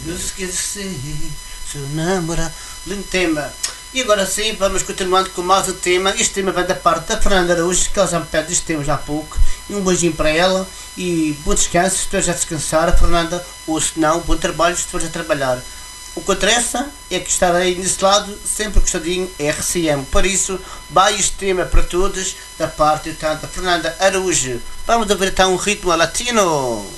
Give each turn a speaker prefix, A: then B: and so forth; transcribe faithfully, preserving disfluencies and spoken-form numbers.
A: Eu esqueci, seu namorado. Lindo tema. E agora sim, vamos continuando com mais um tema. Este tema vai da parte da Fernanda Araújo, que ela já me pede este tema já há pouco. E um beijinho para ela. E bom descanso, se estiveres a descansar, a Fernanda. Ou se não, bom trabalho, se estiveres a trabalhar. O que interessa é que estarei nesse lado sempre gostadinho R C M. Por isso, vai este tema para todos da parte então, da Fernanda Araújo. Vamos ouvir então um ritmo latino.